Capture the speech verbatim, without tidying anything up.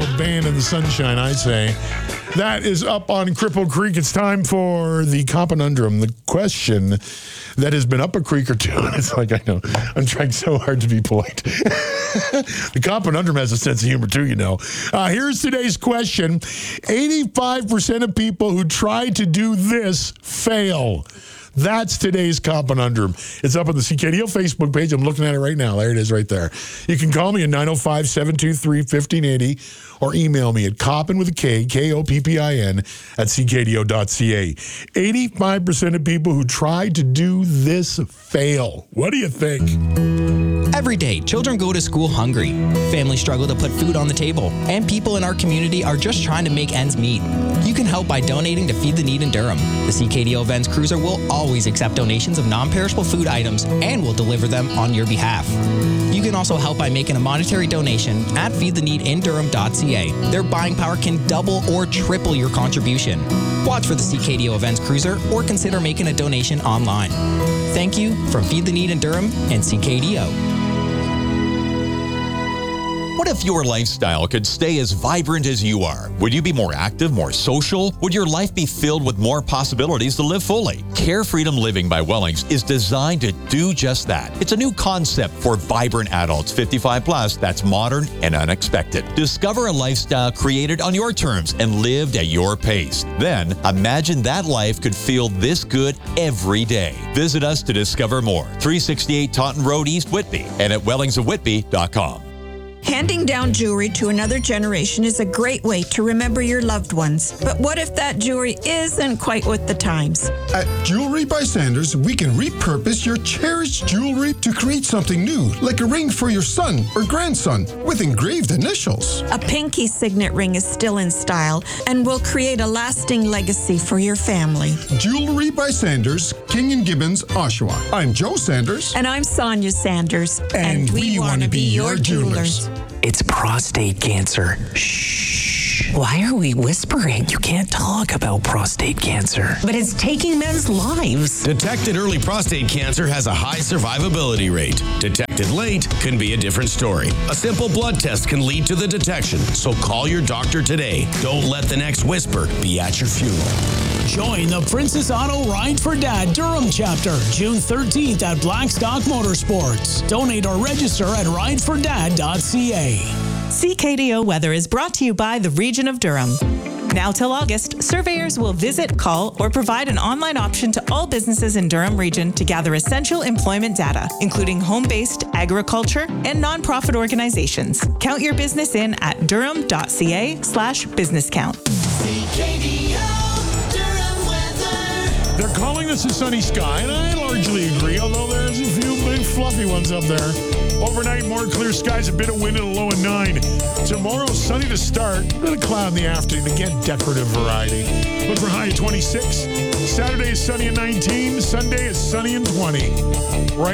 band in the sunshine, I say. That is up on Cripple Creek. It's time for the Companundrum, the question that has been up a creek or two. It's like, I know, I'm trying so hard to be polite. The Companundrum has a sense of humor too, you know. Uh, here's today's question. eighty-five percent of people who try to do this fail. That's today's Companundrum. It's up on the C K D O Facebook page. I'm looking at it right now. There it is right there. You can call me at nine oh five, seven two three, one five eight oh or email me at Coppin with a K, K O P P I N, at C K D O dot C A. eighty-five percent of people who try to do this fail. What do you think? Every day, children go to school hungry. Families struggle to put food on the table. And people in our community are just trying to make ends meet. You can help by donating to Feed the Need in Durham. The C K D O Events Cruiser will always accept donations of non-perishable food items and will deliver them on your behalf. You can also help by making a monetary donation at feed the need in durham dot C A. Their buying power can double or triple your contribution. Watch for the C K D O Events Cruiser or consider making a donation online. Thank you from Feed the Need in Durham and C K D O. What if your lifestyle could stay as vibrant as you are? Would you be more active, more social? Would your life be filled with more possibilities to live fully? Care Freedom Living by Wellings is designed to do just that. It's a new concept for vibrant adults fifty-five plus that's modern and unexpected. Discover a lifestyle created on your terms and lived at your pace. Then imagine that life could feel this good every day. Visit us to discover more. three sixty-eight Taunton Road, East Whitby, and at wellings of whitby dot com. Handing down jewelry to another generation is a great way to remember your loved ones. But what if that jewelry isn't quite with the times? At Jewelry by Sanders, we can repurpose your cherished jewelry to create something new, like a ring for your son or grandson with engraved initials. A pinky signet ring is still in style and will create a lasting legacy for your family. Jewelry by Sanders, King and Gibbons, Oshawa. I'm Joe Sanders. And I'm Sonia Sanders. And, and we, we want to be your jewelers. jewelers. It's prostate cancer. Shh. Why are we whispering? You can't talk about prostate cancer. But it's taking men's lives. Detected early prostate cancer has a high survivability rate. Detected late can be a different story. A simple blood test can lead to the detection. So call your doctor today. Don't let the next whisper be at your funeral. Join the Princess Auto Ride for Dad Durham chapter June thirteenth at Blackstock Motorsports. Donate or register at ride for dad dot C A. C K D O weather is brought to you by the Region of Durham. Now till August, surveyors will visit, call, or provide an online option to all businesses in Durham Region to gather essential employment data, including home-based, agriculture, and nonprofit organizations. Count your business in at durham dot C A slash business count. C K D O Durham weather. They're calling this a sunny sky, and I largely agree, although there's a few big fluffy ones up there. Overnight, more clear skies, a bit of wind and a low of nine. Tomorrow, sunny to start, a bit of cloud in the afternoon. Again, decorative variety. Look for high at twenty-six. Saturday is sunny at nineteen. Sunday is sunny and twenty. Right